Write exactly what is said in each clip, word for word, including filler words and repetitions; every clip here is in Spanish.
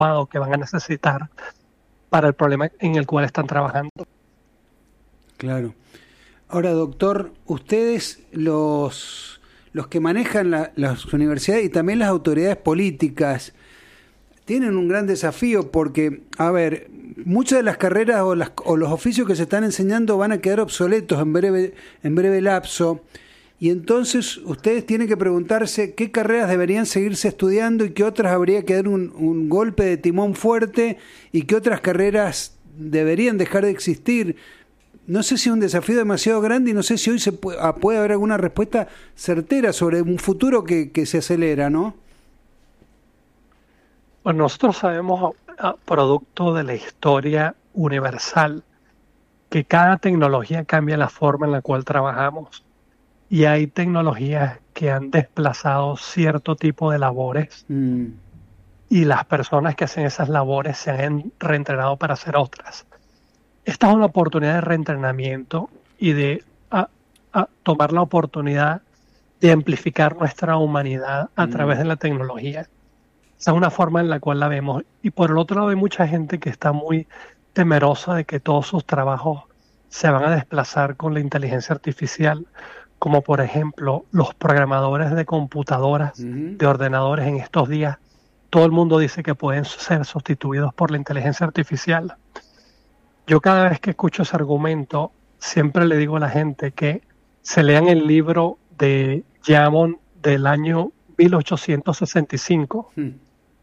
adecuado que van a necesitar para el problema en el cual están trabajando. Claro. Ahora, doctor, ustedes los, los que manejan la, las universidades y también las autoridades políticas tienen un gran desafío porque, a ver, muchas de las carreras o, las, o los oficios que se están enseñando van a quedar obsoletos en breve, en breve lapso, y entonces ustedes tienen que preguntarse qué carreras deberían seguirse estudiando y qué otras habría que dar un, un golpe de timón fuerte y qué otras carreras deberían dejar de existir. No sé si es un desafío demasiado grande y no sé si hoy se puede, puede haber alguna respuesta certera sobre un futuro que, que se acelera, ¿no? Bueno, nosotros sabemos, a, producto de la historia universal, que cada tecnología cambia la forma en la cual trabajamos y hay tecnologías que han desplazado cierto tipo de labores mm. y las personas que hacen esas labores se han reentrenado para hacer otras. Esta es una oportunidad de reentrenamiento y de a, a tomar la oportunidad de amplificar nuestra humanidad a mm. través de la tecnología. Esa es una forma en la cual la vemos. Y por el otro lado hay mucha gente que está muy temerosa de que todos sus trabajos se van a desplazar con la inteligencia artificial, como por ejemplo los programadores de computadoras, uh-huh. de ordenadores en estos días. Todo el mundo dice que pueden ser sustituidos por la inteligencia artificial. Yo cada vez que escucho ese argumento, siempre le digo a la gente que se lean el libro de Diamond del año mil ochocientos sesenta y cinco, uh-huh.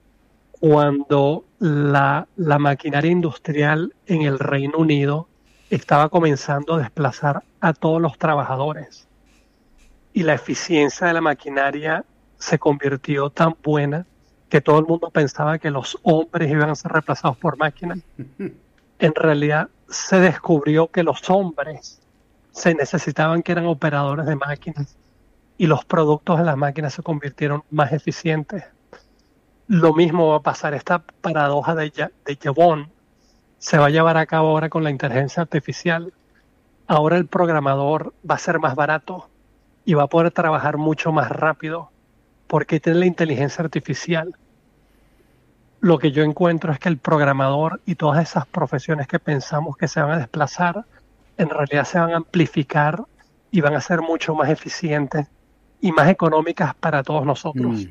cuando la, la maquinaria industrial en el Reino Unido estaba comenzando a desplazar a todos los trabajadores. Y la eficiencia de la maquinaria se convirtió tan buena que todo el mundo pensaba que los hombres iban a ser reemplazados por máquinas. En realidad se descubrió que los hombres se necesitaban que eran operadores de máquinas y los productos de las máquinas se convirtieron más eficientes. Lo mismo va a pasar, esta paradoja de, de Jevons se va a llevar a cabo ahora con la inteligencia artificial. Ahora el programador va a ser más barato y va a poder trabajar mucho más rápido porque tiene la inteligencia artificial. Lo que yo encuentro es que el programador y todas esas profesiones que pensamos que se van a desplazar, en realidad se van a amplificar y van a ser mucho más eficientes y más económicas para todos nosotros. Mm.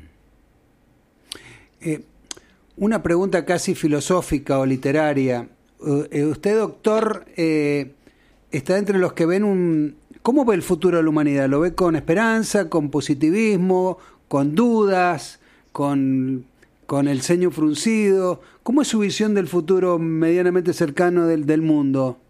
Eh, una pregunta casi filosófica o literaria. Uh, usted, doctor, eh, está entre los que ven un... ¿Cómo ve el futuro de la humanidad? ¿Lo ve con esperanza, con positivismo, con dudas, con, con el ceño fruncido? ¿Cómo es su visión del futuro medianamente cercano del, del mundo?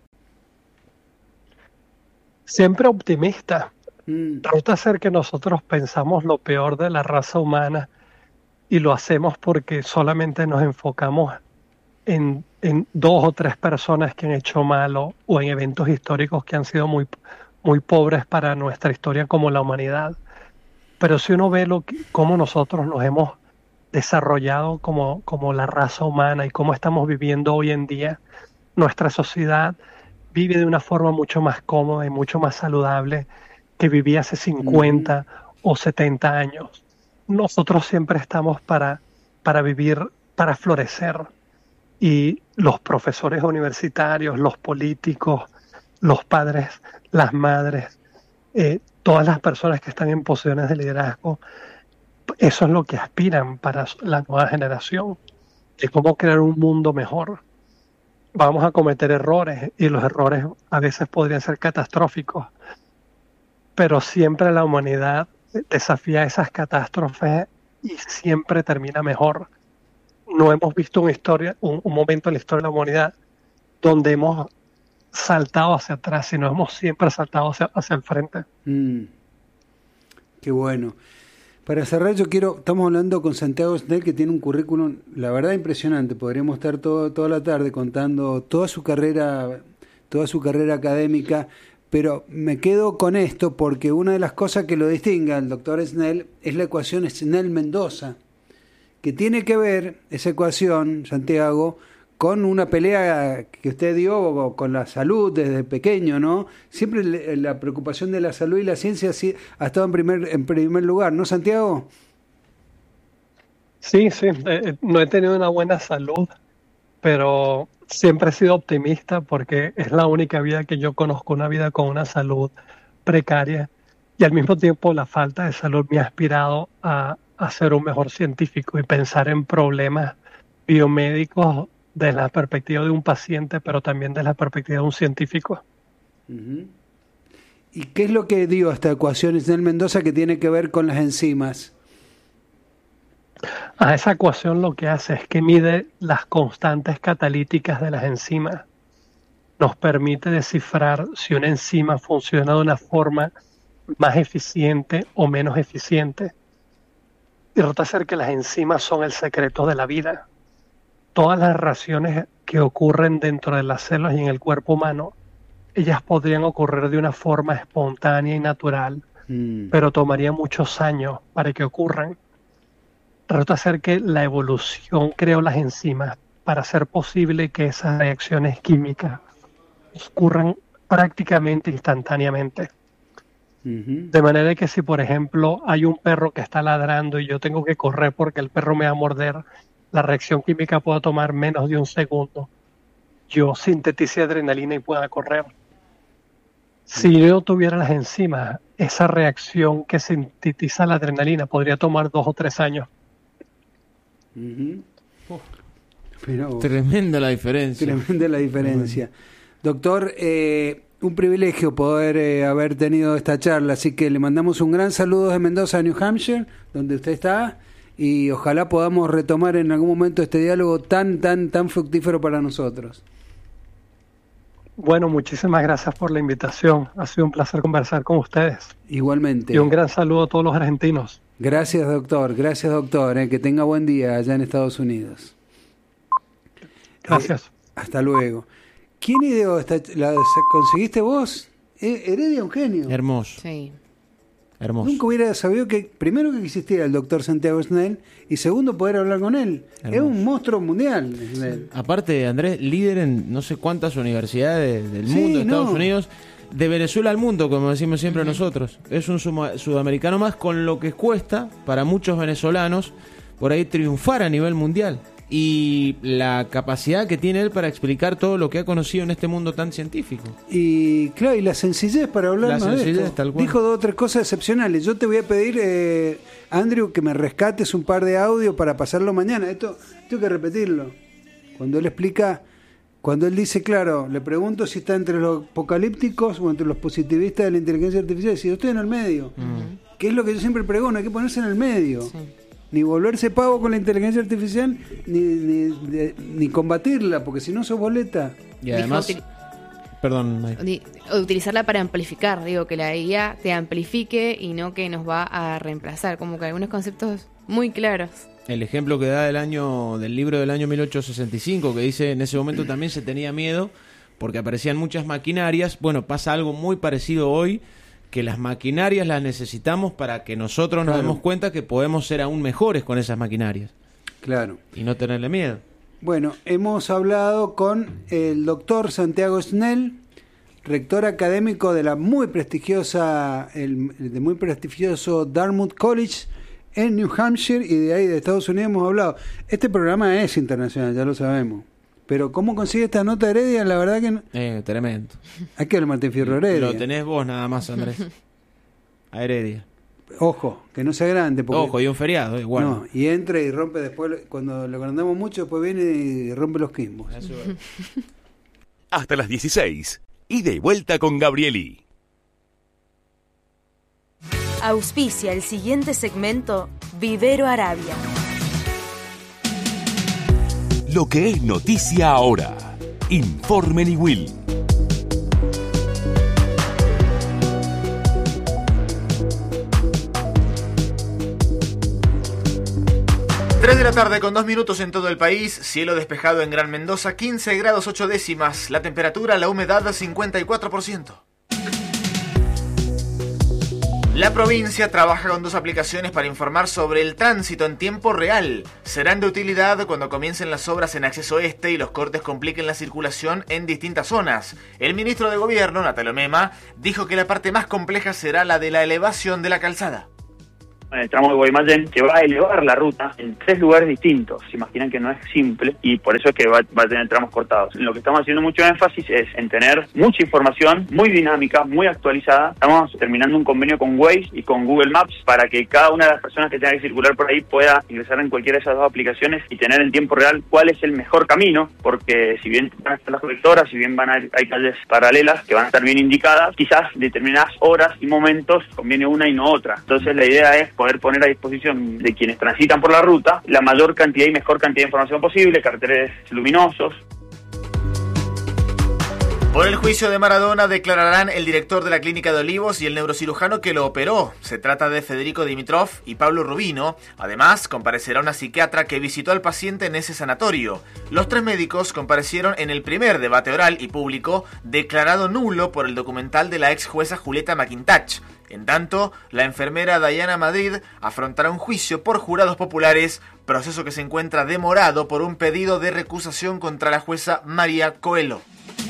Siempre optimista. Mm. Resulta ser que nosotros pensamos lo peor de la raza humana y lo hacemos porque solamente nos enfocamos en, en dos o tres personas que han hecho malo o en eventos históricos que han sido muy, muy pobres para nuestra historia como la humanidad. Pero si uno ve lo que, cómo nosotros nos hemos desarrollado como, como la raza humana y cómo estamos viviendo hoy en día, nuestra sociedad vive de una forma mucho más cómoda y mucho más saludable que vivía hace cincuenta mm. o setenta años. Nosotros siempre estamos para, para vivir, para florecer. Y los profesores universitarios, los políticos, los padres, las madres, eh, todas las personas que están en posiciones de liderazgo, eso es lo que aspiran para la nueva generación, de cómo crear un mundo mejor. Vamos a cometer errores y los errores a veces podrían ser catastróficos, pero siempre la humanidad desafía esas catástrofes y siempre termina mejor. No hemos visto una historia, un, un momento en la historia de la humanidad donde hemos saltado hacia atrás, sino hemos siempre saltado hacia, hacia el frente. Mm. Qué bueno. Para cerrar, yo quiero, estamos hablando con Santiago Snell, que tiene un currículum, la verdad, impresionante. Podríamos estar todo, toda la tarde contando toda su carrera, toda su carrera académica, pero me quedo con esto porque una de las cosas que lo distingue al doctor Snell es la ecuación Snell-Mendoza, que tiene que ver, esa ecuación, Santiago, con una pelea que usted dio con la salud desde pequeño, ¿no? Siempre la preocupación de la salud y la ciencia ha estado en primer, en primer lugar, ¿no, Santiago? Sí, sí, eh, no he tenido una buena salud, pero siempre he sido optimista porque es la única vida que yo conozco, una vida con una salud precaria y al mismo tiempo la falta de salud me ha aspirado a, a ser un mejor científico y pensar en problemas biomédicos desde la perspectiva de un paciente, pero también desde la perspectiva de un científico. Uh-huh. ¿Y qué es lo que dio esta ecuación Snell Mendoza que tiene que ver con las enzimas? A esa ecuación lo que hace es que mide las constantes catalíticas de las enzimas. Nos permite descifrar si una enzima funciona de una forma más eficiente o menos eficiente. Y resulta ser que las enzimas son el secreto de la vida. Todas las reacciones que ocurren dentro de las células y en el cuerpo humano, ellas podrían ocurrir de una forma espontánea y natural, mm. pero tomaría muchos años para que ocurran. Resulta ser que la evolución creó las enzimas para hacer posible que esas reacciones químicas ocurran prácticamente instantáneamente. Uh-huh. De manera que si, por ejemplo, hay un perro que está ladrando y yo tengo que correr porque el perro me va a morder, la reacción química puede tomar menos de un segundo. Yo sintetice adrenalina y pueda correr. Si yo tuviera las enzimas, esa reacción que sintetiza la adrenalina podría tomar dos o tres años. Uh-huh. Oh. Pero, tremenda la diferencia. Tremenda la diferencia. Uh-huh. Doctor, eh, un privilegio poder eh, haber tenido esta charla, así que le mandamos un gran saludo de Mendoza, New Hampshire, donde usted está, y ojalá podamos retomar en algún momento este diálogo tan, tan, tan fructífero para nosotros. Bueno, muchísimas gracias por la invitación. Ha sido un placer conversar con ustedes. Igualmente. Y un gran saludo a todos los argentinos. Gracias, doctor. Gracias, doctor. Eh, que tenga buen día allá en Estados Unidos. Gracias. Eh, hasta luego. ¿Quién ideó esta? ¿La conseguiste vos? Eh, Heredia, un genio. Hermoso. Sí. Hermoso. Nunca hubiera sabido que, primero, que existiera el doctor Santiago Snell y segundo, poder hablar con él. Hermoso. Es un monstruo mundial, Snell. Aparte, Andrés, líder en no sé cuántas universidades del sí, mundo, de Estados no. Unidos, de Venezuela al mundo, como decimos siempre uh-huh. nosotros. Es un sudamericano más, con lo que cuesta para muchos venezolanos por ahí triunfar a nivel mundial. Y la capacidad que tiene él para explicar todo lo que ha conocido en este mundo tan científico. Y claro, y la sencillez para hablar de esto. Tal cual. Dijo dos o tres cosas excepcionales. Yo te voy a pedir, eh, Andrew, que me rescates un par de audio para pasarlo mañana. Esto tengo que repetirlo. Cuando él explica, cuando él dice, claro, le pregunto si está entre los apocalípticos o entre los positivistas de la inteligencia artificial. Si yo estoy en el medio, uh-huh. que es lo que yo siempre pregono, hay que ponerse en el medio. Sí. Ni volverse pavo con la inteligencia artificial, ni, ni, de, ni combatirla, porque si no sos boleta. Y además, util- perdón, Mike. Utilizarla para amplificar, digo, que la I A te amplifique y no que nos va a reemplazar, como que algunos conceptos muy claros. El ejemplo que da del año del libro del año mil ochocientos sesenta y cinco, que dice en ese momento también se tenía miedo porque aparecían muchas maquinarias. Bueno, pasa algo muy parecido hoy, que las maquinarias las necesitamos para que nosotros nos claro. demos cuenta que podemos ser aún mejores con esas maquinarias. Claro. Y no tenerle miedo. Bueno, hemos hablado con el doctor Santiago Snell, rector académico de la muy prestigiosa, el, de muy prestigioso Dartmouth College en New Hampshire, y de ahí de Estados Unidos hemos hablado. Este programa es internacional, ya lo sabemos. Pero ¿cómo consigue esta nota Heredia? La verdad que no... Eh, tremendo. Hay que ver Martín Fierro Heredia. Lo tenés vos nada más, Andrés. A Heredia. Ojo, que no sea grande. Porque... Ojo, y un feriado, igual. No, y entra y rompe después, cuando lo agrandamos mucho, después viene y rompe los quimbos. Hasta las dieciséis. Ida y vuelta con Gabrieli. Auspicia el siguiente segmento Vivero Arabia. Lo que es noticia ahora. Informen y Will. tres de la tarde con dos minutos en todo el país, cielo despejado en Gran Mendoza, quince grados ocho décimas, la temperatura, la humedad cincuenta y cuatro por ciento. La provincia trabaja con dos aplicaciones para informar sobre el tránsito en tiempo real. Serán de utilidad cuando comiencen las obras en acceso este y los cortes compliquen la circulación en distintas zonas. El ministro de Gobierno, Natalio Mema, dijo que la parte más compleja será la de la elevación de la calzada. en el tramo de Guaymallén, que va a elevar la ruta en tres lugares distintos. Se imaginan que no es simple y por eso es que va, va a tener tramos cortados. Lo que estamos haciendo mucho énfasis es en tener mucha información, muy dinámica, muy actualizada. Estamos terminando un convenio con Waze y con Google Maps para que cada una de las personas que tenga que circular por ahí pueda ingresar en cualquiera de esas dos aplicaciones y tener en tiempo real cuál es el mejor camino, porque si bien van a estar las colectoras, si bien van a hay calles paralelas que van a estar bien indicadas, quizás determinadas horas y momentos conviene una y no otra. Entonces la idea es poder poner a disposición de quienes transitan por la ruta la mayor cantidad y mejor cantidad de información posible, carteles luminosos. Por el juicio de Maradona declararán el director de la Clínica de Olivos y el neurocirujano que lo operó. Se trata de Federico Dimitrov y Pablo Rubino. Además, comparecerá una psiquiatra que visitó al paciente en ese sanatorio. Los tres médicos comparecieron en el primer debate oral y público declarado nulo por el documental de la ex jueza Julieta McIntosh. En tanto, la enfermera Diana Madrid afrontará un juicio por jurados populares, proceso que se encuentra demorado por un pedido de recusación contra la jueza María Coelho.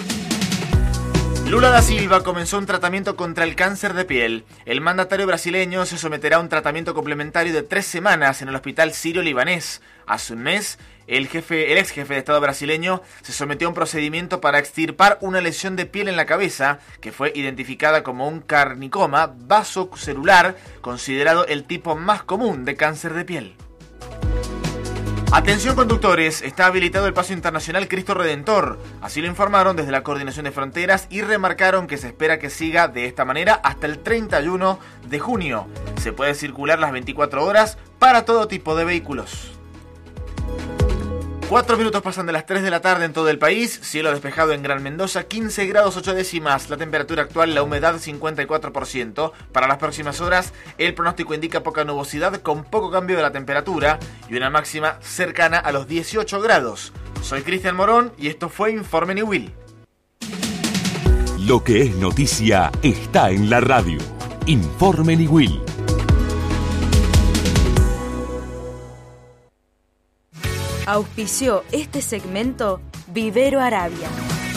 Lula da Silva comenzó un tratamiento contra el cáncer de piel. El mandatario brasileño se someterá a un tratamiento complementario de tres semanas en el hospital sirio-libanés. Hace un mes, el, jefe, el ex jefe de Estado brasileño se sometió a un procedimiento para extirpar una lesión de piel en la cabeza que fue identificada como un carnicoma vasocelular, considerado el tipo más común de cáncer de piel. Atención conductores, está habilitado el paso internacional Cristo Redentor. Así lo informaron desde la Coordinación de Fronteras y remarcaron que se espera que siga de esta manera hasta el treinta y uno de junio. Se puede circular las veinticuatro horas para todo tipo de vehículos. Cuatro minutos pasan de las tres de la tarde en todo el país. Cielo despejado en Gran Mendoza, quince grados ocho décimas. La temperatura actual, la humedad cincuenta y cuatro por ciento. Para las próximas horas, el pronóstico indica poca nubosidad con poco cambio de la temperatura y una máxima cercana a los dieciocho grados. Soy Cristian Morón y esto fue Informe Niwil. Lo que es noticia está en la radio. Informe Niwil. Auspició este segmento Vivero Arabia.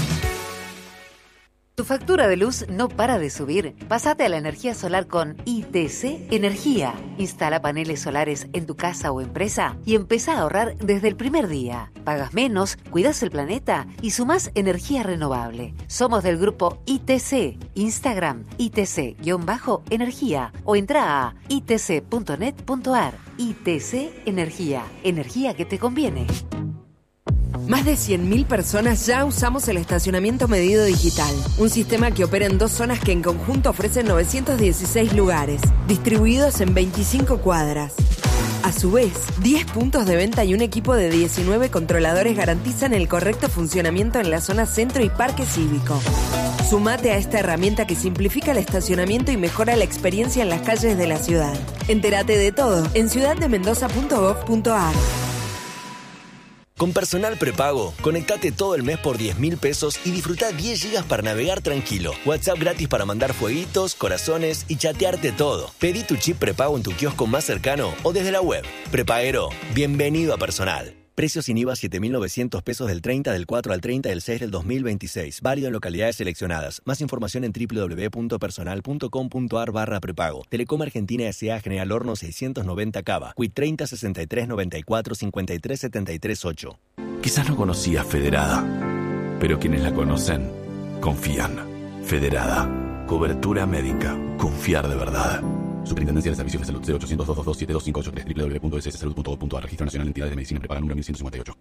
¿Tu factura de luz no para de subir? Pásate a la energía solar con I T C Energía. Instala paneles solares en tu casa o empresa y empezá a ahorrar desde el primer día. Pagas menos, cuidas el planeta y sumás energía renovable. Somos del grupo I T C. Instagram I T C-energía o entra a i t c punto net punto a r. I T C Energía. Energía que te conviene. Más de cien mil personas ya usamos el estacionamiento medido digital, un sistema que opera en dos zonas que en conjunto ofrecen novecientos dieciséis lugares, distribuidos en veinticinco cuadras. A su vez, diez puntos de venta y un equipo de diecinueve controladores garantizan el correcto funcionamiento en la zona centro y parque cívico. Sumate a esta herramienta que simplifica el estacionamiento y mejora la experiencia en las calles de la ciudad. Entérate de todo en ciudad de mendoza punto gov punto a r. Con Personal Prepago, conectate todo el mes por diez mil pesos y disfruta diez gigas para navegar tranquilo. WhatsApp gratis para mandar fueguitos, corazones y chatearte todo. Pedí tu chip prepago en tu kiosco más cercano o desde la web. Prepaguero, bienvenido a Personal. Precios sin I V A siete mil novecientos pesos del treinta del cuatro al treinta del seis del dos mil veintiséis. Válido en localidades seleccionadas. Más información en w w w punto personal punto com punto a r barra prepago. Telecom Argentina S A General Horno seiscientos noventa Cava. Quit treinta sesenta y tres noventa y cuatro cincuenta y tres setenta y tres ocho. Quizás no conocías Federada, pero quienes la conocen confían. Federada. Cobertura médica. Confiar de verdad. Superintendencia de Servicios de Salud C ochocientos dos veintidós siete dos cinco ocho tres w w w punto s s salud punto gov punto a r. Registro Nacional de Entidades de Medicina Prepaga número mil ciento cincuenta y ocho.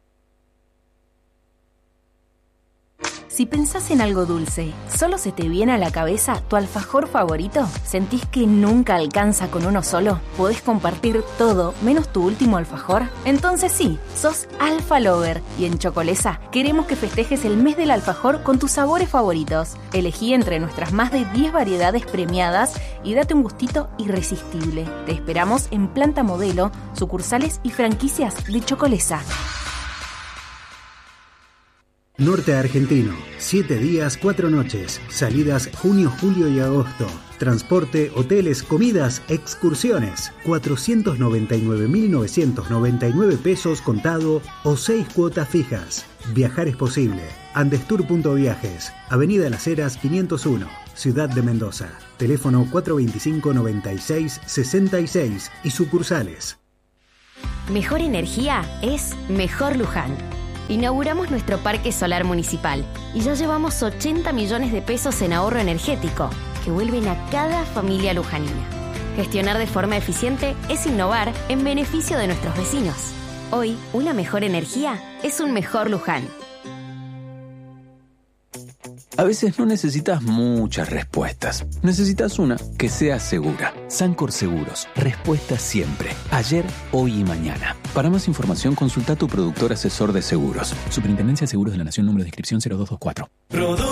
Si pensás en algo dulce, ¿solo se te viene a la cabeza tu alfajor favorito? ¿Sentís que nunca alcanza con uno solo? ¿Podés compartir todo menos tu último alfajor? Entonces sí, sos Alfa Lover y en Chocolesa queremos que festejes el mes del alfajor con tus sabores favoritos. Elegí entre nuestras más de diez variedades premiadas y date un gustito irresistible. Te esperamos en Planta Modelo, sucursales y franquicias de Chocolesa. Norte Argentino, siete días, cuatro noches, salidas junio, julio y agosto. Transporte, hoteles, comidas, excursiones. cuatrocientos noventa y nueve mil novecientos noventa y nueve pesos contado o seis cuotas fijas. Viajar es posible. Andestur.viajes, Avenida Las Heras quinientos uno, Ciudad de Mendoza. Teléfono cuatro veinticinco, noventa y seis, sesenta y seis y sucursales. Mejor energía es Mejor Luján. Inauguramos nuestro parque solar municipal y ya llevamos ochenta millones de pesos en ahorro energético que vuelven a cada familia lujanina. Gestionar de forma eficiente es innovar en beneficio de nuestros vecinos. Hoy, una mejor energía es un mejor Luján. A veces no necesitas muchas respuestas. Necesitas una que sea segura. Sancor Seguros. Respuesta siempre. Ayer, hoy y mañana. Para más información, consulta a tu productor asesor de seguros. Superintendencia de Seguros de la Nación, número de inscripción cero dos dos cuatro.